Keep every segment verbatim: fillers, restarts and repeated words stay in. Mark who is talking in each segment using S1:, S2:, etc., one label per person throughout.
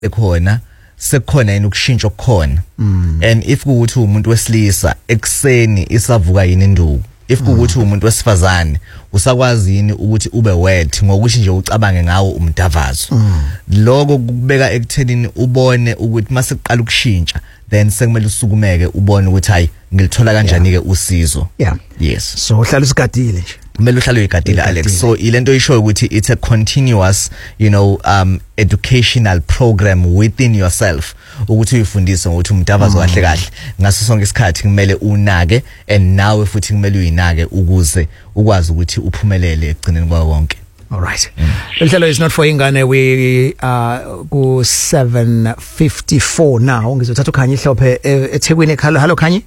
S1: ekhona sekukhona yini ukushintsha okukhona and if kuuthi umuntu wesilisa ekseni isavuka yini induku if kuuthi umuntu wesifazane usakwazi yini ukuthi ube wet ngokuthi nje ucabange ngawo umdavazo lokho kubeka ekuthenini ubone ukuthi mase kuqala ukushintsha then sekumele usukumeke ubone ukuthi hayi ngilithola kanjani ke usizo
S2: yeah
S1: yes
S2: so uhlala usigadile nje
S1: kumele uhlale uyigadile Alex so ilento isho ukuthi it's a continuous you know um educational program within yourself ukuthi uyifundise ukuthi umdavazo kahle kahle ngaso sonke isikhathi kumele unake and nawe futhi kumele uyinake ukuze ukwazi ukuthi uphumelele egcineni kwa konke.
S2: All right. Lelo is not for ingane we uh ku seven fifty-four now ngizothatha uKhanyi Hlophe eThekwini ekhalo. Hello Khanyi.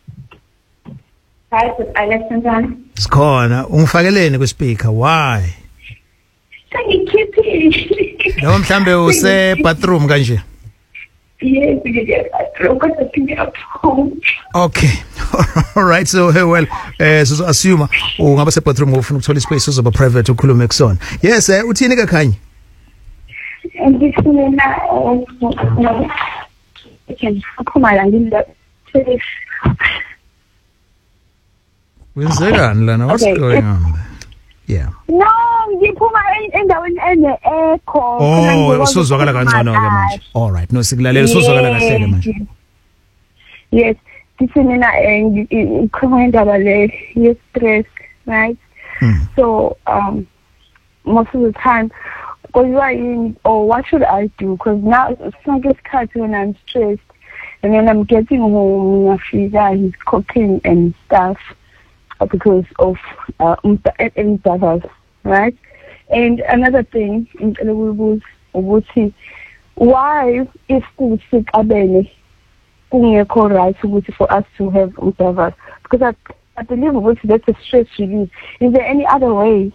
S3: Hi, Alex Njani?
S2: Sikhona ungifakeleni ku speaker why?
S3: Sengikhiphi.
S2: Lo mhlambe use bathroom kanje.
S3: Yes, ngiye bathroom kodwa ngiyapha home.
S2: Okay. All right so hey, well eh so assume ungaba se bathroom ngofuna ukuthola ispace uzoba private ukhulume kusona. Yes eh uthini ke Khanyi?
S3: Ngifuna na okay akhuma la ngila
S2: Wenzekani lana what's
S3: Okay.
S2: going on? Yeah.
S3: No, ngiphuma endaweni ene echo.
S2: Oh, usuzwakala kancane ke manje. All right. No sikulalela usuzwakala kahle ke manje.
S3: Yes, ngifuna ngikhuluma indaba le ye stress, right?
S2: Mm.
S3: So, um most of the time because why or what should I do? Because now it's not just cut when I'm stressed and then I'm getting home I feel that he's cooking and stuff because of uh um, right? And another thing in was why if we sick abene kungekho right for us to have umdavazo because I, I believe that's a stress release. Is there any other way?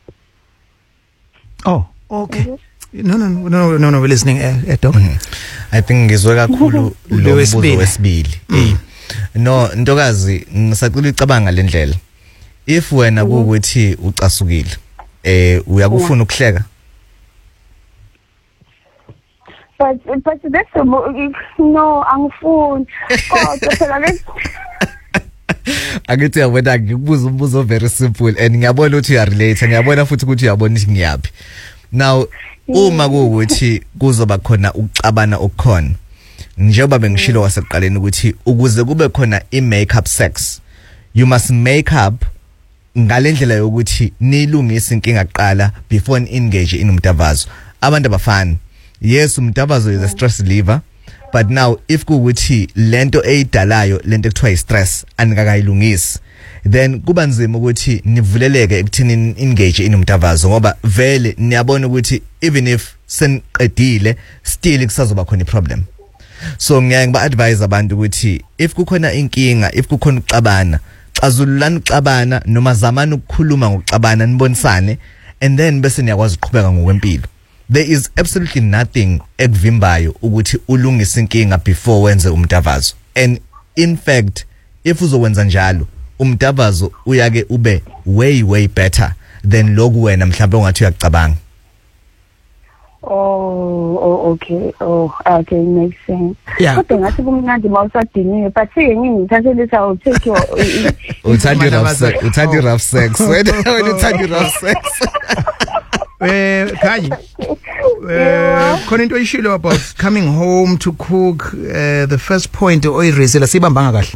S2: Oh, okay. Mm-hmm. No, no, no, no, no, we're listening, uh, uh, Doc.
S1: Mm-hmm. I think ngizwe kakhulu lo mbuzo wesibili. Eh. No, ntokazi ngisacela ucabanga lendlela. If wena kuukuthi ucasukile, eh uyakufuna ukuhleka?
S3: But but that's a no, angifuni. Kodwa phela le
S1: Akithi yabona ngikubuza umbuzo very simple and ngiyabona ukuthi uya relate ngiyabona futhi ukuthi uyabona ukuthi ngiyaphi. Now uma kuukuthi kuzoba khona ukucabana okukhona njengoba bengishilo wasekuqaleni ukuthi ukuze kube khona i make up sex you must make up ngalendlela yokuthi nilungise inkinga kuqala before ni engage in umdavazo. Abantu abafani yes umdavazo is a stress reliever but now if kuukuthi lento eyidalayo lento ekuthiwa i stress anikakayilungisi then kuba nzima ukuthi nivuleleke ekuthini engage in umdavazo ngoba vele niyabona ukuthi even if seniqedile still kusazoba khona iproblem. So ngiyaye ngiba advise abantu ukuthi if kukhona inkinga if kukhona ukucabana xazululani ucabana noma zamani ukukhuluma ngokucabana nibonisane and then bese niyakwazi ukuqhubeka ngokwempilo. There is absolutely nothing ekuvimbayo ukuthi ulungise inkinga before wenze umdavazo and in fact if uzokwenza njalo umdavazo uyake ube way way better than lokhu wena mhlawumbe ungathi uyacabanga.
S3: Oh, oh, okay. Oh, okay, makes sense.
S2: Yeah.
S3: Kodwa ngathi kumnandi mawusadiniwe but yini ngithathe lesa I'll take your
S1: Uthandi rough sex, uthandi rough sex. When uthandi rough sex.
S2: Eh Khanyi. Eh khona into oyishilo about coming home to cook uh, the first point oyirisela sibambanga kahle.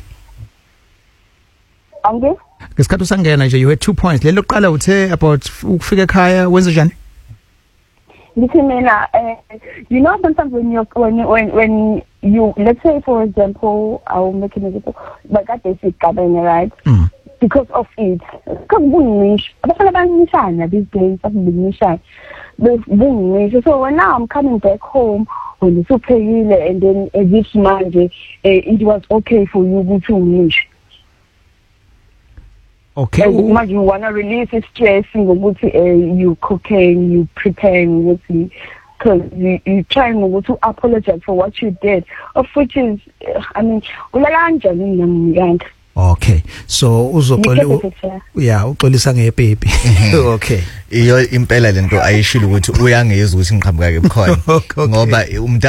S3: Ange?
S2: Ngesikhathi usangena nje you had two points. Lelo qala uthe about ukufika ekhaya wenze njani?
S3: Listen, Mena, uh, you know, sometimes when you when you, when when you let's say for example, I will make an example, but that is it, right?
S2: Mm.
S3: Because of it, because these days, so when now I'm coming back home when it's okay, and then as if Monday, it was okay for you to meet.
S2: Okay.
S3: And imagine you wanna release the stress, you uh, you cooking, you preparing, because you you trying to apologize for what you did, of which is, I mean,
S2: Okay, so uzoxolisa yeah uxolisa ngebaby. Okay,
S1: iyo impela lento ayishilo ukuthi uyangezwe ukuthi ngiqhamuka ke bukhona ngoba